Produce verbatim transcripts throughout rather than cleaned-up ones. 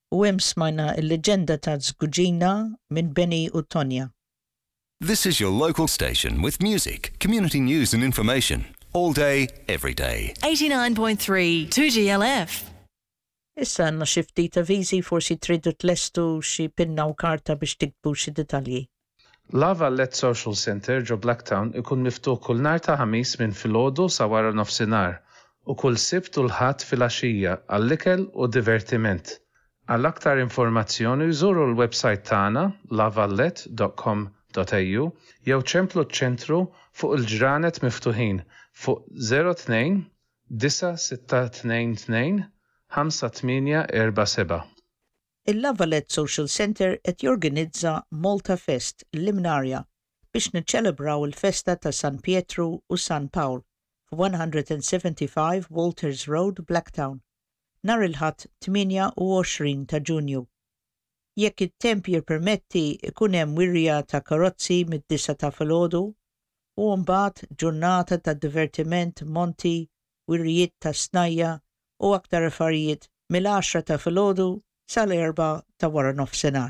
U hemm smajna l-leġenda ta' Żguġina minn Benny u Tonja. This is your local station with music, community news and information. All day, every day. eighty-nine point three two G L F. Issa għandna xi ftit avviżi forsi tridu tlestu xi pinna u karta biex tiktbu xi detalji. La Vallette Social Centre ġo Blacktown ikun miftuħ kull nhar ta' ħamis minn filgħodu sa wara nofsinhar u kull sibt u l-ħadd filgħaxija għall-ikel u divertiment. Għal aktar informazzjoni żuru l-website tagħna lavallette dot com dot a u jew ċemplu ċ-ċentru fuq il-ġranet miftuħin fuq zero two nine six two two five eight four seven. Il-La Vallette Social Centre qed jorganizza Malta Fest l-Limnarja biex niċċelebraw il-festa ta' San Pietru u San Pawl f'one seventy-five Walters Road, Blacktown, nhar il-ħadd tminja-u-għoxrin ta' Ġunju. Jekk it-temp jippermetti ikun hemm wirja ta' karozzi mid-disa ta' filgħodu u mbagħad ġurnata ta' divertiment, monti, wirjiet ta' snajja u aktar affarijiet mill-għaxra ta' filgħodu sal-erba' ta' wara nofsinhar.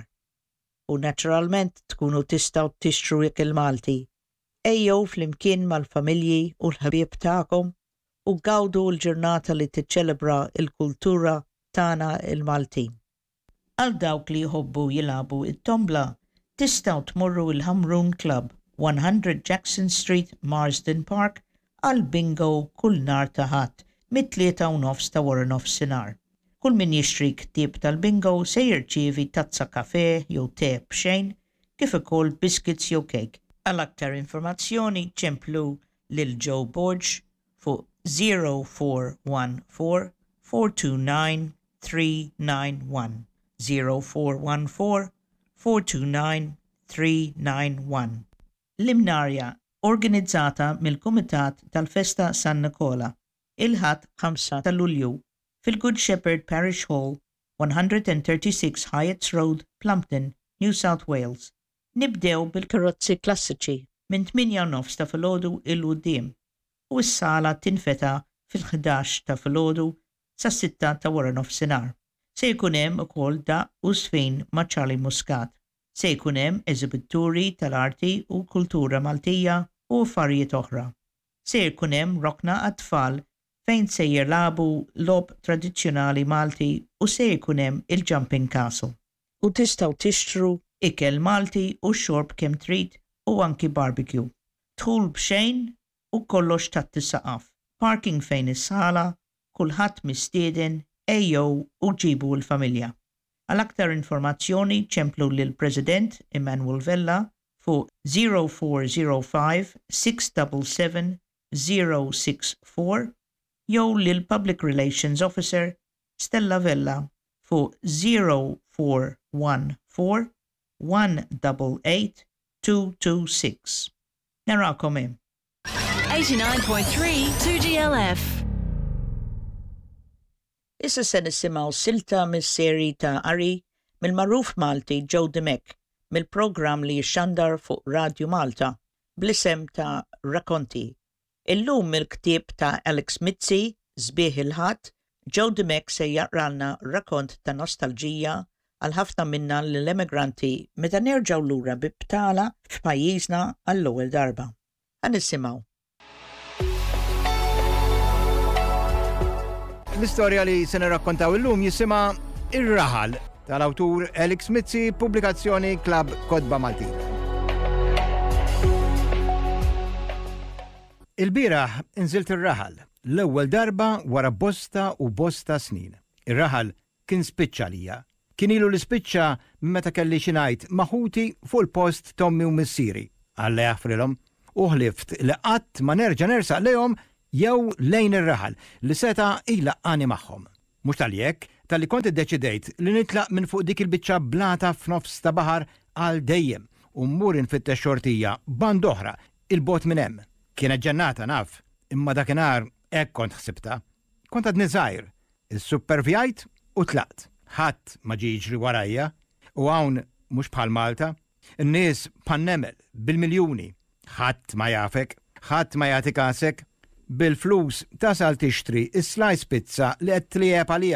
U naturalment tkunu tistgħu tixtru ikel Malti. Ejjew flimkien mal-familji u l-ħbieb tagħkom u gawdu l-ġurnata li tiċċelebra l-kultura tagħna il-Maltin. Għal dawk li jħobbu jilagħbu it-tombla, tistgħu tmorru il-Hamrun Club, one hundred Jackson Street, Marsden Park, għal bingo kull nhar ta' ħadd mit-tlieta u nofs ta' wara nofsinhar. Kull min jixtri ktieb tal-bingo se jirċievi tazza kafè jew te b'xejn kif ukoll biscuits jew cake. Għal aktar informazzjoni ċemplu lil Joe Borge fuq zero four one four four two nine three nine one. zero four one four four two nine three nine one. Limnarja organizzata mill-Kumitat tal-Festa San Nicola il-ħadd ħamsa ta' Lulju fil-Good Shepherd Parish Hall, one thirty-six Hyatts Road, Plumpton, New South Wales. Nibdew bil-karozzi klassiċi minn tminja u nofs ta' filgħodu il-quddiem u s-sala tinfeta fil-ħdax ta' filgħodu sa' sitta ta' wara nofsinhar. Se jkun hemm ukoll daq u sfin ma' Charlie Muscat. Se jkun hemm eżibitturi tal-arti u kultura Maltija u affarijiet oħra. Se jkun hemm rokna għat-tfal fejn se jirlabu lob tradizzjonali Malti u se jkun hemm il-Jumping Castle. U tistgħu tixtru ikel Malti u xorb kemm trid u anki barbecue. Dħul b'xejn u kollox tat tisaqaf. Parking fejn is-sala, kulħadd mistieden, ejjew u ġibu l-familja. Għal aktar informazzjoni ċemplu lil President Emmanuel Vella fuq zero four zero five six seven seven zero six four jew lil Public Relations Officer Stella Vella fuq zero four one four one eight eight two two six. Narakom hemm. eighty-nine point three two G L F. Issa se nisimgħu silta mis-seri ta' Ari mill-magħruf Malti Joe Demek mill-programm li jixxandar fuq Radio Malta bl-isem ta' Racconti. Illum mill-ktieb ta' Alex Mizzi, Sbieħ il-ħadd, Joe Demek se jaqralna rakkont ta' nostalġija għal ħafna minna l-emigranti meta nerġgħu lura bi btala f'pajjiżna għall-ewwel darba. Ħanisimgħu. L-istorja li se nirrakkontaw illum jisimha Ir-Raħal tal-awtur Alex Mizzi, pubblikazzjoni Klabb Kodba Maltina. Il-bieraħ inżilt Ir-Raħal l-ewwel darba wara bosta u bosta snin. Ir-Raħal kien spiċċa lija. Kien ilu l-ispiċċa meta kelli xi ngħid maħuti fuq il-post tommi u missieri Alla jaħfrilhom u ħlift li qatt ma nerġa' nersaq lejhom jew lejn Ir-Raħal li seta ila qani magħhom. Mhux tal-jekk tal-li kont iddeċidejt li nitlaq minn fuq dik il-biċċa blata f'nofs ta' baħar għal dejjem u mmur infittex xortija band oħra il-bot minn hemm. Kienet ġennata naf, imma dakinhar hekk kont ħsibta. Kont għadni żgħir, issupervjajt u tlaqt. Ħadd ma ġie jiġri warajja u hawn mhux bħal Malta. In-nies pannemel bil-miljuni. Ħadd ma jafek, ħadd ma jagħti kasek. Bil-flus tasal tixtri is-slice pizza li qed tlieb għaliha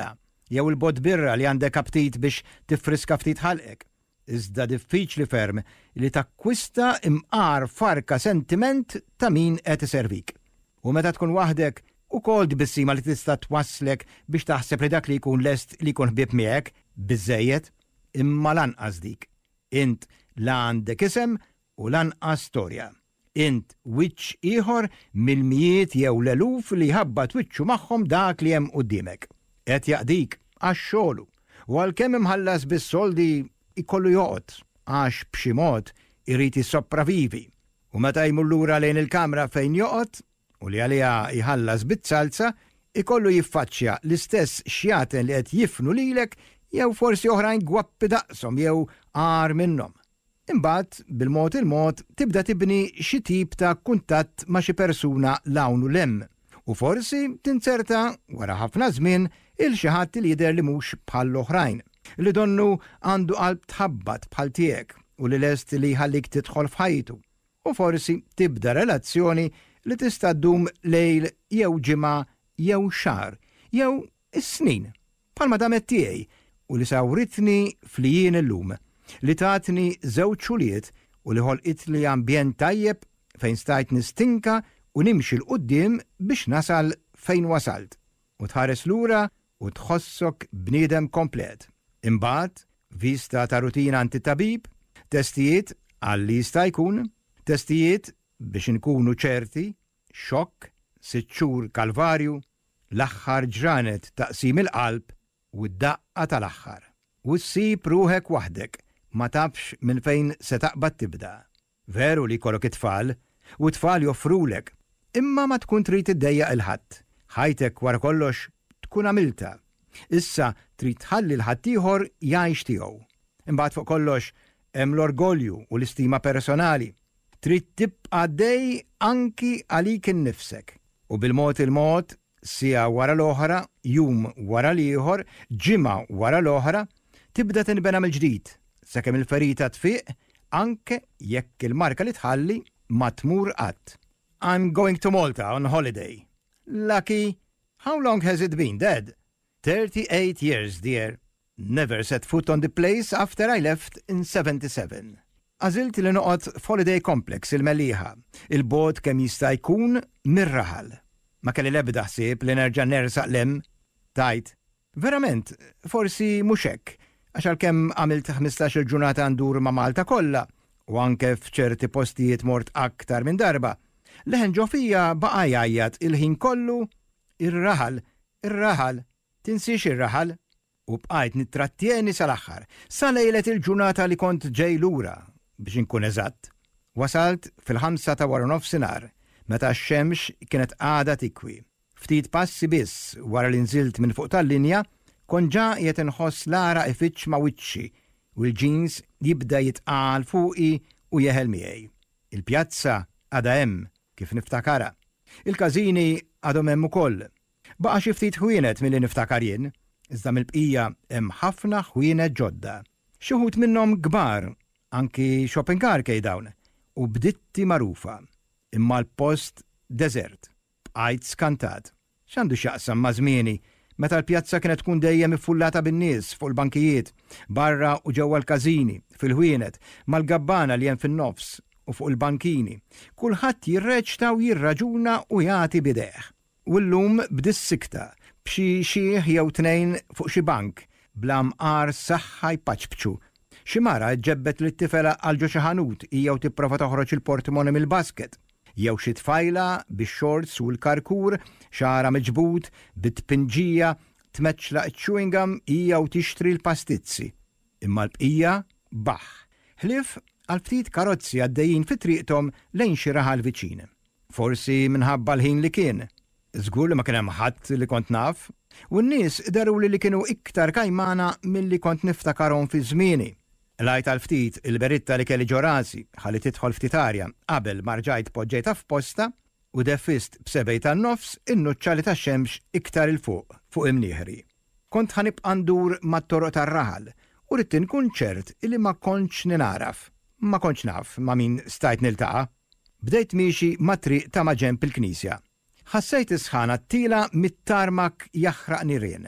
jew il-bod birra li għandek aptit biex tifriska ftit ħalqek. Iżda diffiċli ferm li takkwista imqar farka sentiment ta' min qed iservik. U meta tkun waħdek ukoll dbissima li tista' twasslek biex taħseb li dak li jkun lest li jkun ħbieb miegħek biżejjed, imma lanqas dik. Int la għandek isem u lanqas storja. Int wiċċ ieħor mill-mijiet jew l-eluf li ħabbat wiċċu magħhom dak li hemm quddiemek. Qed jaqdik għax-xogħlu u għalkemm imħallas bis-soldi ikollu joqgħod għax b'xi mod irid jissopravivi. U meta jmur lura lejn il-kamra fejn joqgħod u li għaliha jħallas bit-salsa, ikollu jiffaċċja l-istess xjaten li qed jifnu lilek jew forsi oħrajn gwappi daqshom jew għar minnhom. Imbagħad bil-mod il-mod tibda tibni xi tip ta' kuntatt ma' xi persuna lawn u lemm. U forsi tinserta wara ħafna żmien il xi ħadd li jidher li mhux bħall-oħrajn, li donnu għandu qalb tħabbat bħal tiegħek u li lest li jħallik tidħol f'ħajtu. U forsi tibda relazzjoni li tista' ddum lejl jew ġimgħa jew xahar jew is-snin bħalma damet tiegħi u li sawritni flijien illum li tatni żewġ xuliet u li ħolqitli ambjent tajjeb fejn stajt nistinka u nimxi l-qudiem biex nasal fejn wasalt u tħares lura u tħossok bniedem komplet. Imbagħad vista ta' rutina antitabib, testijiet għalli jista' jkun, testijiet biex inkunu ċerti, xokk, sitt xhur kalvarju, l-aħħar ġranet taqsim il-qalb u d-daqqa tal-aħħar. U ssib ruħek waħdek, ma tafx minn fejn se taqbad tibda. Veru li jkollok it-tfal, u t-tfal joffrulek, imma ma tkun trid iddejjaq il-ħadd. Ħajtek wara kollox tkun għamilta. Issa trid tħalli l-ħadd ieħor jgħix tiegħu. Imbagħad fuq kollox hemm l-orgolju u l-istima personali. Trid tibqa' dej anki għalik innifsek. U bil-mod il-mod, sija wara l-oħra, jum wara l-ieħor, ġimgħa wara l-oħra, tibda tinbena mill-ġdid, sakemm il-ferita tfiq anke jekk il-marka li tħalli ma tmur qatt. I'm going to Malta on holiday. Lucky, how long has it been, Dad? thirty-eight years, dear. Never set foot on the place after I left in seventy-seven. Għażilt li noqgħod f'Holiday Complex il-Mellieħa, il-bod kemm jista' jkun mir-raħal. Ma kelli l-ebda ħsieb li nerġa' nersaq lem, tajt. Verament, forsi mhux hekk, għax għalkemm għamilt ħmistax-il ġurnata ndur ma' Malta kollha u anke f'ċerti postijiet mort aktar minn darba. Leħen ġo fija baqa' jgħajjad il-ħin kollu ir-raħal, ir-raħal, tinsix ir-raħal u bqajt nittrattieni sal-aħħar. Sa lejlet il-ġurnata li kont ġej lura biex inkun eżatt. Wasalt fil-ħamsa ta' wara nofsinhar, meta x-xemx kienet għada tikwi. Ftit passi biss wara li nżilt minn fuq tal-linja, kon ġa qiegħed inħoss l-ara ifittx ma' wiċċi u l-ġins jibda jitqal fuqi u jeħel miegħi. Il-pjazza għadha hemm kif niftakara. Il-każini għadhom hemm ukoll. Baqa' xi ftit ħwienet milli niftakar jien, iżda mill-bqija hemm ħafna ħwienet ġodda. Xi wħud minnhom kbar, anki shopping arcade dawn, u bditti magħrufa. Imma l-post deżert. Bqajt skantat. X'għandu x'jaqsam ma' żmieni meta l-pjazza kienet tkun dejjem iffullata bin-nies fuq il-bankijiet, barra u ġewwa l-każini, fil-ħwienet, mal-gabbana li hemm fin-nofs u fuq il-bankini. Kulħadd jirreċta u jirraġuna u jagħti bideħ. U llum b'dis-sikta b'xi xieħ jew tnejn fuq xi bank bla mqar saħħa jpaċbċu. Xi mara ġebbet lit tifela għal ġo xi ħanut jew tipprova toħroġ il-portimoni mill-basket. Jew xi tfajla bix-shorts u l-karkur, xara miġbud, bit-pinġija, tmeċċlaq chewing gum jew tixtri l-pastizzi. Imma l-bqija baħ. Ħlief għal ftit karozzi għaddejjin fi triqthom lejn xi raħal viċin. Forsi minħabba l-ħin li kien. Żgur li ma kien hemm ħadd li kont naf, u n-nies daruli li kienu iktar kajmana milli kont niftakarhom fi żmieni. Lajt għal ftit il-beritta li kelli ġo rasi ħalli tidħol ftit arja qabel ma rġajt poġġejta f'posta u defist b'sebej tan-nofs in-nuċċali tax-xemx iktar il fuq fuq imnieħri. Kont ħanibqa' ndur mat-toroq tar-raħal u rid inkun ċert illi ma kontx ninaraf, ma kontx naf ma' min stajt niltaqa'. Bdejt miexi ma' triq ta' ma' ġenb il-Knisja. Ħassejt isħana t-tila mit-tarmak jaħraq nirien.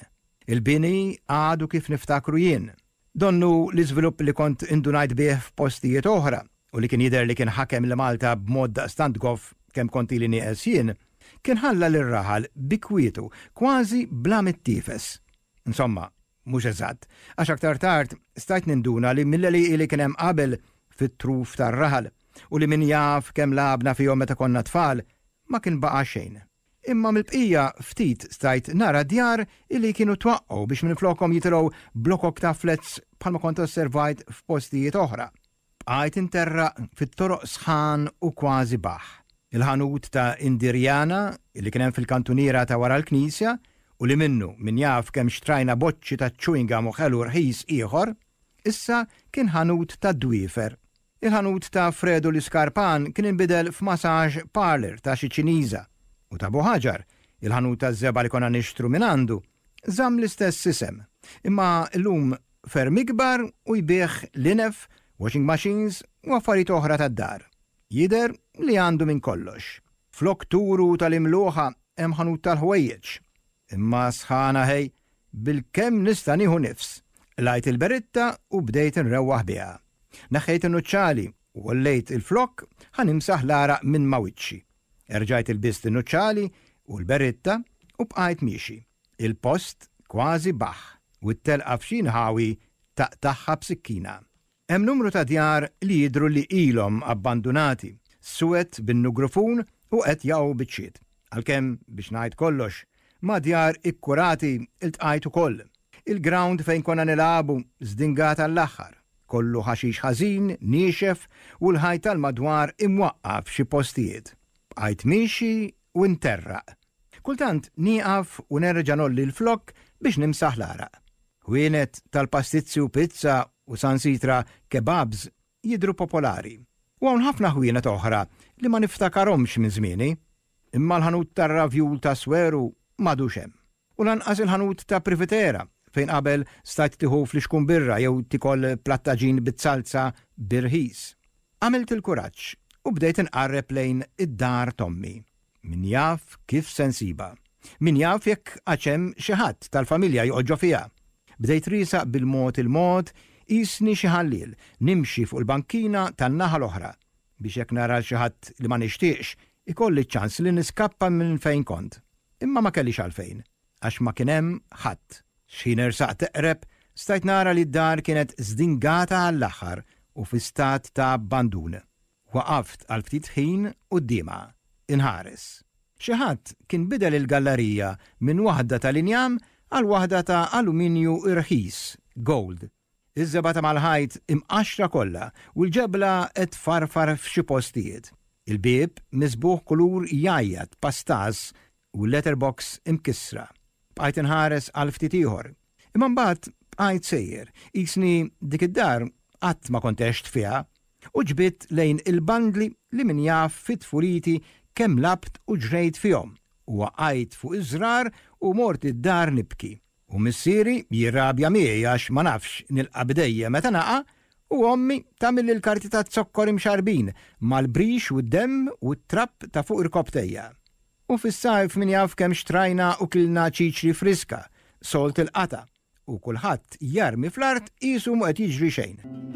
Il-bini għadu kif niftakru jien. Donnu l-iżvilupp li kont indunajt bih f'postijiet oħra u li kien jidher li kien ħakem li Malta b'mod daqstant goff kemm kont ili nieqes jien, kien ħalla lir-raħal bikwietu kważi bla mittifes. Insomma, mhux eżatt, għax aktar tard stajt ninduna li mill-li li kien hemm qabel fit-truf tar-raħal u li min jaf kemm labna fihom meta konna tfal ma kien baqa' xejn. Imma mill-bqija ftit stajt nara djar illi kienu twaqqgħu biex minflokhom jitilgħu blokok ta' flets bħalma kont osservajt f'postijiet oħra. Bqajt interraq fit-toroq sħan u kważi baħ. Il-ħanut ta' Indirjana illi kien hemm fil-kantuniera ta' wara l-Knisja u li minnu min jaf kemm xtrajna boċċi ta' chewing gum u ħelu rħis ieħor, issa kien ħanut ta' dwiefer. Il-ħanut ta' Fredo l-Iskarpan kien inbidel f'massaġ parlor ta' xi Ċiniża u ta' Buħaġar, il-ħanut ta' żeba li konna nixtru minn għandu, żamm l-istess isem, imma llum ferm ikbar u jbieħ linef, washing machines u affarijiet oħra tad-dar. Jidher li għandu minn kollox. Flok turu tal-imluħa hemm ħanut tal-ħwejjeġ. Imma sħana ħej bil-kemm nista' nieħu nifs. Lajt il-beritta u bdejt nrewwaħ biha. Naħħejt in-nuċċali u gollejt il-flok ħanimsaħ l-araq minn ma' wiċċi. Erġajt il-bist in-nuċċali u l-beritta u bqajt miexi. Il-post kważi baħ u t-telqa f'xi ħawi taqtaħħa b'sikkina. Hemm numru ta' djar li jidru li ilhom abbandunati, suwed bin-nugrufun u qed jaqgħu biċċiet. Għalkemm biex ngħid kollox, ma' djar ikkurati iltqajt ukoll. Il-ground fejn konna nilagħbu żdingat għall-aħħar. Kollu ħaxix ħażin, niexef u l-ħajt tal-madwar imwaqqaf xi postijiet. Bqajt miexi u nterraq. Kultant nieqaf u nerġa' nolli l-flok biex nimsaħ l-araq. Ħwienet tal-pastizzi u pizza u sansitra kebabs jidru popolari. U hawn ħafna ħwienet oħra li ma niftakarhomx minn żmieni, imma l-ħanut tar-ravjul ta' sweru m'għadux hemm. U lanqas il-ħanut ta' Privitera fejn qabel stajt tieħu fl-ixkun birra jew tikol plattaġin bit-salsa birħis. Għamilt il-kuraġġ u bdejt inqarreb lejn id-dar Tommi. Min jaf kif sensiba. Min jaf jekk għaxem xi ħadd tal-familja joqgħod fiha. Bdejt risaq bil-mod il-mod isni xi ħallil nimxi fuq il-bankina tan-naħa l-oħra biex jekk nara xi ħadd li ma nixtieqx ikolli ċans li niskappa minn fejn kont. Imma ma kellix għalfejn għax ma kien hemm ħadd. Xi nersaq teqreb stajt nara li d-dar kienet żdingata għall-aħħar u fi stat ta' abbandun. Waqaft għal ftit ħin qudiemha, inħares. Xi ħadd kien bidel il-gallerija minn waħda tal-injam għal waħda ta' aluminju irħis, gold. Iż-żebata mal-ħajt imqaxra kollha u l-ġebla qed farfar f'xi postijiet. Il-bieb misbuħ kulur jajjat pastas u letterbox imkissra. Bqajt inħares għal ftit ieħor. Imma mbagħad bqajt sejjer, qisni dik id-dar qatt ma kontext fiha u ġbiet lejn il-bandli li min jaf fit-tfuriti kemm labt u ġrejt fihom u waqajt fuq iż-żrar u mort id-dar nibki. U missieri jirrabja miegħi għax ma nafx nilqa' bdejja meta naqa' u ommi tagħmel il-karti ta' zokkor imxarbin mal-brix u d-demm u t-trapp ta' fuq irkobtejja. U fis-sajf min jaf kemm xtrajna u kilna ċiċri friska, solt il-qata u kulħadd jarmi fl-art qisu mu qed jiġri xejn.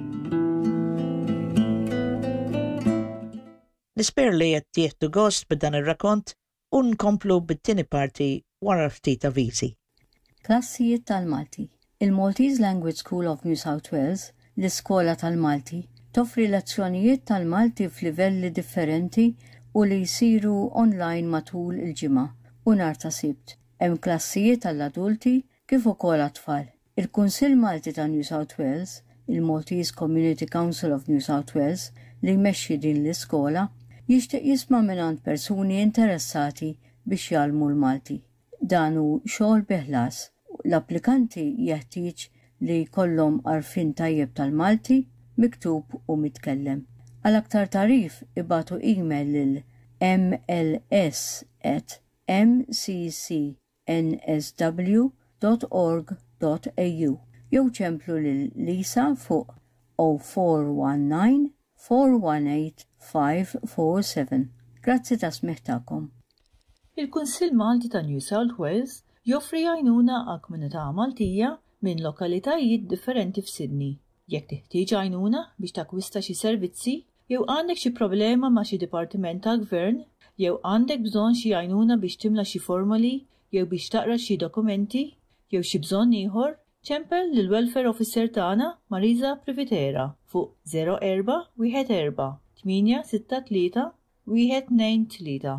Nisper li qed tieħdu gost b'dan ir-rakont u nkomplu bit-tieni parti wara ftit avviżi. Klassijiet tal-Malti. Il-Maltese Language School of New South Wales, l-Iskola tal-Malti, toffri lezzjonijiet tal-Malti f'livelli differenti u li jsiru online matul il-ġimgħa u nhar ta' Sibt. Hemm klassijiet tal-adulti kif ukoll għat-tfal. Il-Kunsill Malti ta' New South Wales, il-Maltese Community Council of New South Wales, li jmexxi din l-iskola, jixtieq jisma' mingħand persuni interessati biex jgħallmu l-Malti. Dan hu xogħol biħlas. L-applikanti jeħtieġ li jkollhom għarfien tajjeb tal-Malti, miktub u mitkellem. Għal aktar tarif ibatu email lil m l s at m c c n s w dot org dot a u jew ċemplu lil Lisa fuq zero four one nine four one eight five four seven. Grazzi ta' smeħtakom. Il-Kunsill Malti ta' New South Wales joffri għajnuna għal komunità Maltija minn lokalitajiet differenti f'Sydney. Jekk teħtieġ għajnuna biex takwista xi servizzi, jew għandek xi problema ma' xi dipartiment tal-gvern, jew għandek bżonn xi għajnuna biex timla xi formuli, jew biex taqra xi dokumenti, jew xi bżonn ieħor, ċempel lil welfare officer tagħna Marisa Privitera fuq zero erba' wieħed erba' tminja sitta tlieta wieħed tnejn tlieta.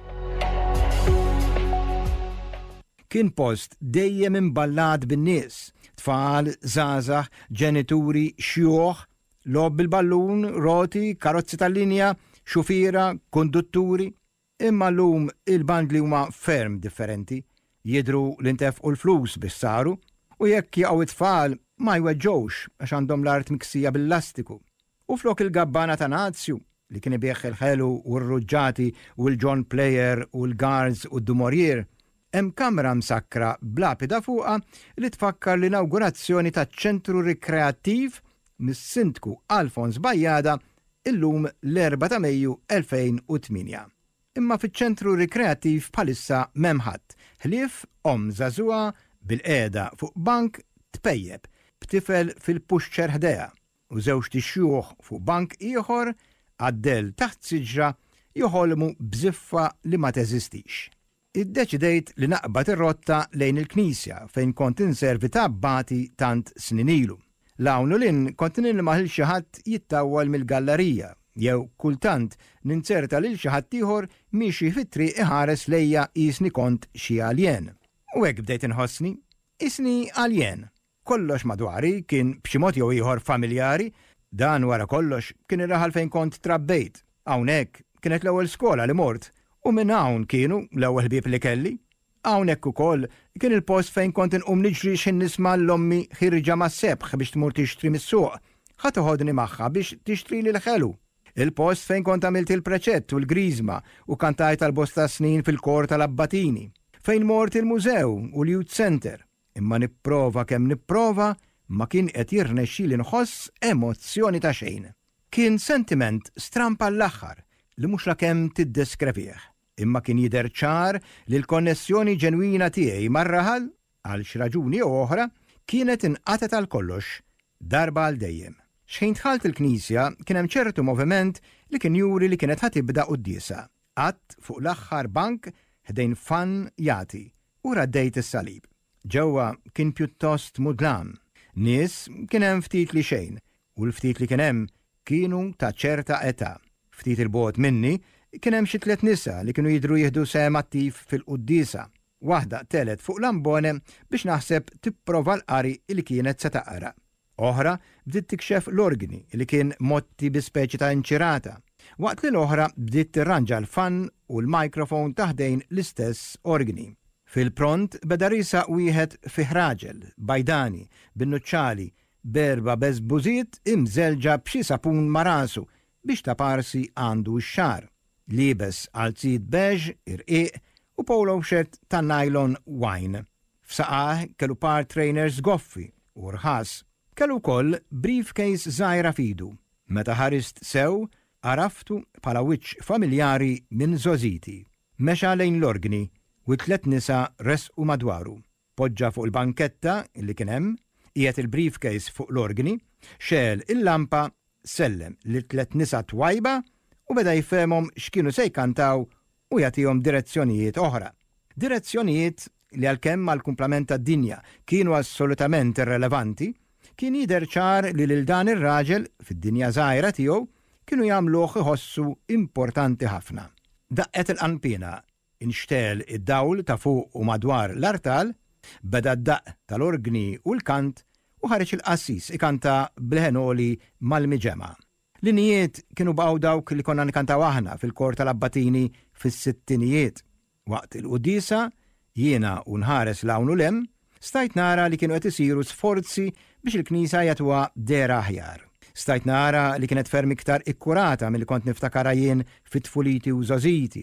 Kien post dejjem imballad bin-nies, tfal, żgħażagħ, ġenituri, xjuħ, lob bil-ballun, roti, karozzi tal-linja, xufiera, kondutturi. Imma llum il-bandli huma ferm differenti, jidru l-intefqu l-flus biex saru, u jekk jaqgħu it-tfal ma jweġġowx għax għandhom l-art miksija bil-lastiku. U flok il-gabbana ta' Nazju li kien ibieħ il-ħelu u r-ruġġati u l-John Player u l-Guards u d-Dumorier, hemm kamra msakra blapida fuqha li tfakkar l-inaugurazzjoni taċ-ċentru rikreattiv mis-Sindku Alfons Bajjada illum l-erba' ta' Mejju elfejn u tminja. Imma fiċ-ċentru rikreattiv bħalissa m'hemm ħadd, ħlief om żagħżugħa bil-qiegħda fuq bank tpejjeb b'tifel fil-puxċer ħdejha u żewġ tixjuħ fuq bank ieħor għaddel taħt siġra joħolmu bżiffa li ma teżistix. Iddeċidejt li naqbad ir-rotta lejn il-Knisja fejn kont inservi ta' abbati tant snin ilu. L-hawn u lin kont nilmaħ xi ħadd jittawwal mill-gallerija jew kultant ninserta lil xi ħadd ieħor miexi fit-triq iħares lejja qisni kont xi alien. U hekk bdejt inħossni, isni alien. Kollox madwari kien b'xi mod jew ieħor familjari, dan wara kollox kien ir-raħal fejn kont trabbejt. Hawnhekk kienet l-ewwel skola li mort, u minn hawn kienu l-ewwel ħbieb li kelli. Hawnhekk ukoll kien il-post fejn kont inqum niġri xi nisma' l-ommi ħirġa mas-sebħ biex tmur tixtri mis-suq. Ħadd toħodni magħha biex tixtri lil ħelu. Il-post fejn kont għamilt il-preċett u l-griżma u kantajt tal-bosta snin fil-kor tal-Abbatini. Fejn mort il-mużew u l-Youth Center. Imma nipprova kemm nipprova ma kien qed jirnexxi li nħoss emozzjoni ta' xejn. Kien sentiment strampa l-aħħar li mhux lakemm tiddeskrivih. Imma kien jidher ċar li l-konnessjoni ġenwina tiegħi mar-raħal għal xi raġuni oħra kienet inqatet għal kollox darba għal dejjem. Xejn dħalt il-Knisja kien hemm ċertu moviment li kien juri li kienet ħatibda qudiesa. Qatt fuq l-aħħar bank ħdejn fan jagħti u raddejt is-salib. Ġewwa kien pjuttost mudlam. Nies kien hemm ftit li xejn u l-ftit li kien hemm kienu ta' ċerta età. Ftit il-bogħod minni kien hemm xi tliet nisa li kienu jidhru jieħdu sehem attiv fil-quddiesa. Waħda telet fuq l-ambone biex naħseb tipprova l-qari li kienet se taqra. Oħra bdiet tikxef l-organi li kien motti bi speċi ta' inċirata, waqt li l-oħra bdiet tirranġa l-fan u l-mikrofon taħdejn l-istess organi. Fil-pront beda risa wieħed fi ħraġel, bajdani, binnuċċali, berba beżbużiet imżelġa b'xi sapun marasu biex ta' parsi għandu x-xar. Libes għalzid beġ, irqiq u polo shirt ta' nylon wine. F'saqah kellu par trainers goffi u rħas. Kellu koll briefcase żgħira fidu. Meta ħarist sew, araftu bħala wiċċ familjari minn Żożiti. Mexa lejn l-organi u tliet nisa resqu madwaru. Poġġa fuq il-banketta li kien hemm, qiegħed il-briefcase fuq l-organi, xel il-lampa, sellem li tliet nisa twajba u beda jifhemhom x'kienu se jkantaw u jagħtihom direzzjonijiet oħra. Direzzjonijiet li għalkemm mal-kumplament tad-dinja kienu assolutament irrelevanti, kien jidher ċar li lil dan ir-raġel fid-dinja żgħira tiegħu kienu jagħmluh iħossu importanti ħafna. Daqqet il-qanpina, inxtel id-dawl ta' fuq u madwar l-artal, beda d-daqq tal-organi u l-kant u ħareġ il-qassis ikanta bleħenoli mal-miġema. L-inijiet kienu baqgħu dawk li konna nikantaw aħna fil-kor tal-Abbatini fis-sittinijiet. Waqt il-quddiesa jiena u nħares l-hawn u lem, stajt nara li kienu qed isiru sforzi biex il-Knisja jagħtuha dera aħjar. Stajt nara li kienet ferm iktar ikkurata milli kont niftakara jien fit-tfuliti u Żożiti.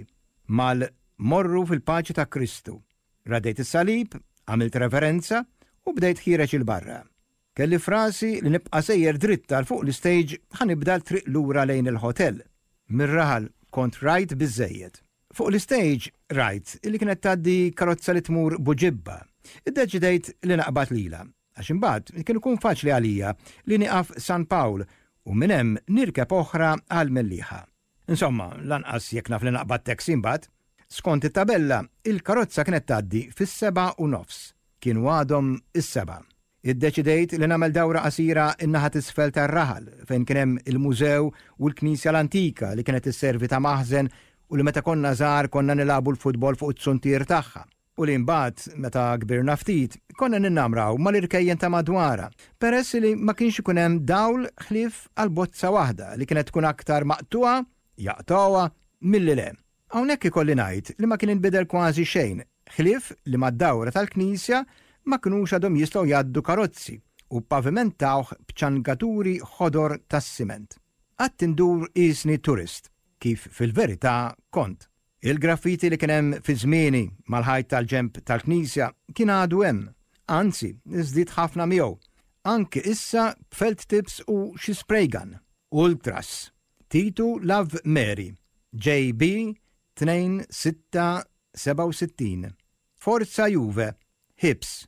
Mal-morru fil-paċi ta' Kristu. Radejt is-salib, għamilt reverenza u bdejt ħireġ il-barra. Kelli frasi li nibqa' sejjer dritt għal fuq l-istage ħanibda l-triq lura lejn il-hotel. Mir-raħal kont rajt biżejjed. Fuq l-istage rajt illi kienet tgħaddi karozza li tmur buġibba. Iddeċidejt li naqbad lila, għax imbagħad kien ikun faċli għalija li nieqaf San Pawl u minn hemm nirkeb oħra għal Mellieħa. Insomma, lanqas jekk naf li naqbad taxi imbagħad. Skont it-tabella, il-karozza kienet tgħaddi fis-seba' u nofs. Kienu għadhom is-seba'. Iddeċidejt li nagħmel dawra qasira in-naħa t'isfel tar-Raħal fejn kien hemm il-mużew u l-Knisja l-Antika li kienet isservi ta' maħżen u li meta konna żgħar konna nilagħbu l-futbol fuq it-suntier tagħha. U li mbagħad meta kbirna ftit konna ninnamraw mal-irkejjen ta' madwara, peress li ma kienx ikun hemm dawl ħlief għal bozza waħda li kienet tkun aktar maqtuha, jaqtawha milli le. Hawnhekk ikolli ngħid li ma kien inbidel kważi xejn, ħlief li mad-dawra tal-Knisja ma kinux għadhom jistgħu jgħaddu karozzi u pavimentawh b'ċangaturi ħodor tas-siment. Qatt indur qisni turist, kif fil-verità kont. Il-graffiti li kien hemm fi żmieni mal-ħajt tal-ġemp tal-Knisja kien għadu hemm, anzi iżdied ħafna miegħu. Anke issa b'felt tips u xi spraygun. Ultras, Titu Love Mary, J B tnejn sitta seba' sittin, Forza Juve, Hips,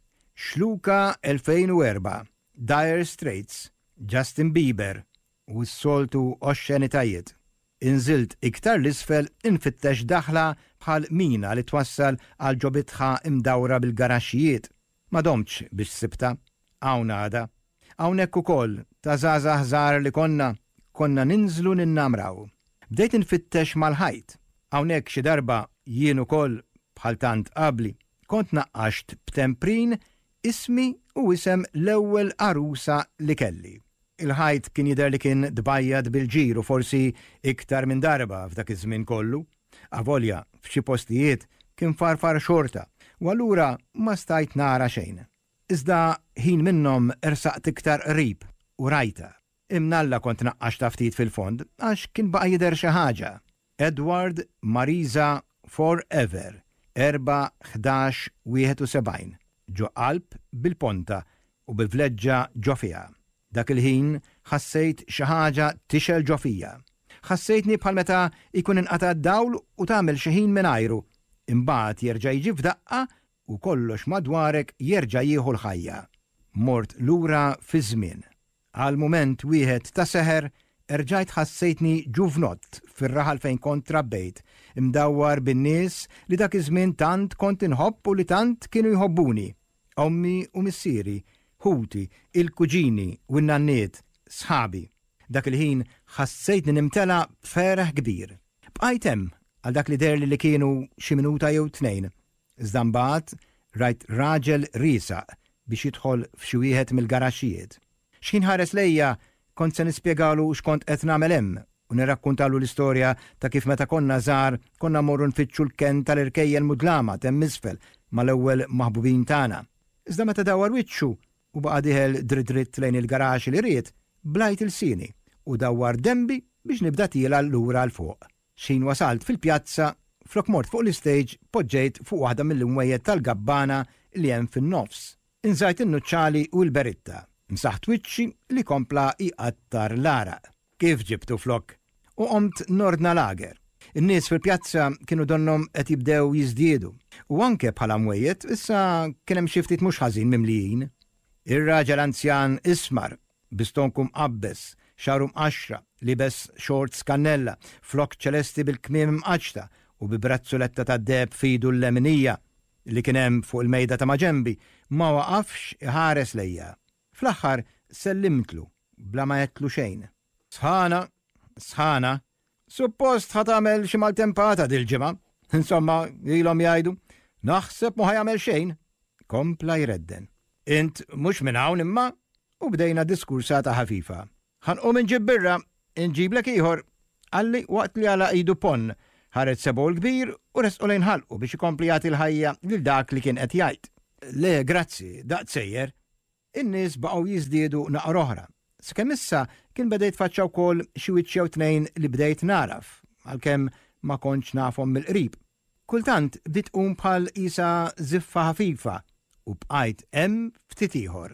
Xluka elfejn u erba', Dire Straits, Justin Bieber u s-soltu oxxenitajiet. Inżilt iktar l-isfel infittex daħla bħal mina li twassal għal ġobitħa imdawra bil-garaxxijiet. Ma domċ biex sibta, hawn għada. Hawnhekk ukoll ta' żgħażagħ żgħar li konna, konna ninżlu ninnamraw. Bdejt infittex mal-ħajt. Hawnhekk xi darba jien ukoll bħal tant qabli kont naqqaxt b'temprin ismi u isem l-ewwel arusa li kelli. Il-ħajt kien jidher li kien dbajjad bil-ġiru forsi iktar minn darba f'dak iż-żmien kollu. Avolja f'xi postijiet kien farfar xorta u allura ma stajt nara xejn. Iżda ħin minnhom ersaqt iktar qrib u rajta. Imnalla kont naqqax ta' ftit fil-fond għax kien baqa' jidher xi ħaġa. Edward Marisa Forever, erba' ħdax wieħed u sebgħin, ġo qalb bil-Ponta u bil-vleġġa ġofija. Dak il-ħin ħassejt xi ħaġa tixel ġofija. Ħassejtni bħal meta ikun inqata' d-dawl u tagħmel xi ħin mingħajru. Imbagħad jerġa' jiġi f'daqqa u kollox madwarek jerġa' jieħu l-ħajja. Mort lura fi żmien. Għal mument wieħed ta' seħer erġajt ħassejtni ġuvnott fir-raħal fejn kont trabbejt, imdawwar bin-nies li dak iż-żmien tant kont inħobb u li tant kienu jħobbuni. Ommi u missieri, ħuti, il-kuġini u n-nanniet, sħabi. Dak il-ħin ħassejtni nimtela b'fereħ kbir. Bqajt hemm għal dak li derli li kienu xi minuta jew tnejn. Iżda mbagħad rajt raġel riesaq biex jidħol f'xi wieħed mill-garaxxijiet. X'kien ħares lejja kont se nispjegalu x'kont qed nagħmel hemm u nirrakkuntalu l-istorja ta' kif meta konna żgħar konna mmorru nfittxu l-ken tal-irkejjel mudlama temm isfel mal-ewwel maħbubin tagħna. Iżda meta dawar wiċċu u baqa' diħel dritt lejn il-garaxx li ried, blajt il-sini u dawwar dembi biex nibda tiela lura l fuq. Xin wasalt fil-pjazza, flok mort fuq l-istage poġġejt fuq waħda mill-imwejjed tal-gabbana li hemm fin-nofs. Inżajt in-nuċċali u l-beritta, msaħt wiċċi li kompla iqattar l-araq. Kif ġibtu flok? U qomt nordna lager. In-nies fil-pjazza kienu donnom qed jibdew jiżdiedu u anke bħala mwejjed issa kien hemm xi ftit mhux ħażin mimlijin. Ir-raġel anzjan ismar, bistonkum qabbes, xarum għaxra, libes shorts kannella, flok ċelesti bil-kmiem mqaċta u bi brazzoletta ta' deb fidu l-leminija li kien hemm fuq il-mejda ta' maġembi ma waqafx iħares lejja. Fl-aħħar sellimtlu bla ma jetlu xejn. Sħana, sħana, suppost ħatamel xi maltempata dil-ġimgħa. Insomma, ilhom jgħidu, naħseb ma ħajamel xejn. Kompla jredden. Int mhux minn hawn imma u bdejna diskursata ħafifa. Ħanqum inġib birra, inġiblek ieħor, għalli waqt li għala idu pon ħaret sebgħu l-kbir u resqu lejn ħalqu biex ikompli jagħti l-ħajja lil dak li kien qed jgħid. Le, grazzi, daqsejjer. In-nies baqgħu jiżdiedu naqra oħra. Sakemm issa kien bedejt faċċa wkoll xi wiċċ jew tnejn li bdejt naraf, għalkemm ma kontx nafhom mill-qrib. Kultant bdiet tqum bħal qisha żiffa ħafifa u bqajt hemm ftit ieħor.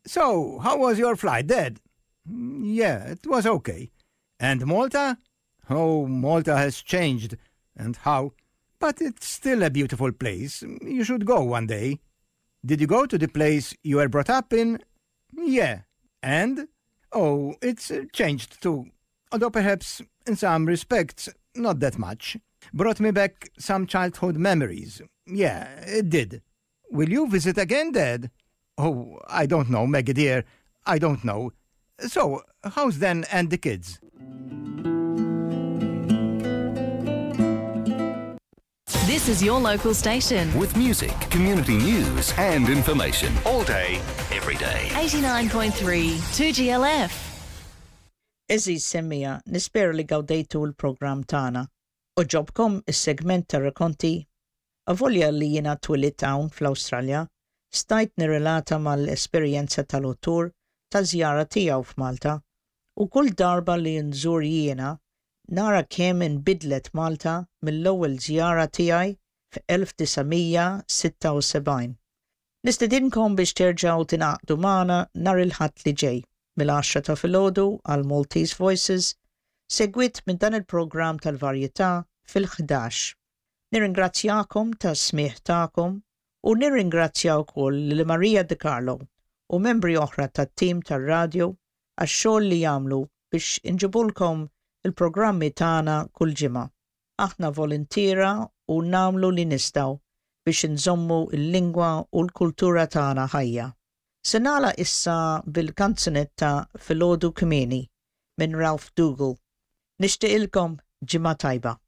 So, how was your flight, Dad? Yeah, it was okay. And Malta? Oh, Malta has changed. And how? But it's still a beautiful place. You should go one day. Did you go to the place you were brought up in? Yeah. And? Oh, it's changed too. Although perhaps, in some respects, not that much. Brought me back some childhood memories. Yeah, it did. Will you visit again, Dad? Oh, I don't know, Maggie dear. I don't know. So, how's then and the kids? This is your local station. With music, community news and information. All day, every day. eighty-nine point three two G L F. Eżiż semmija nispera li gawdejtu l-programm tagħna. U ġobkom is-segment ta' rakonti. Avolja li jiena twilit hawn fl-Awstralja, stajt nirrelata mal-esperjenza tal-awtur ta' żjara tiegħu f'Malta u kull darba li nżur jiena nara kemm inbidlet Malta mill-ewwel żjara tiegħi f'1976. Nistedinkom biex terġgħu tingħaqdu magħna nhar il-ħadd li ġej mill-għaxra ta' filgħodu għal Maltese Voices, segwit minn dan il-programm tal-varjetà fil-ħdax. Nirringrazzjakom tas-smieħ tagħkom u nirringrazzja wkoll lil Maria De Carlo u membri oħra tat-tim tar-radju għax-xogħol li jagħmlu biex inġibulkom il-programmi tagħna kull ġimgħa. Aħna volontira u nagħmlu li nistgħu biex inżommu l-lingwa u l-kultura tagħna ħajja. Se nagħlaq issa bil-kanzunetta Filgħodu Kmieni minn Ralph Dougal. Nixtieqilkom ġimgħa tajba.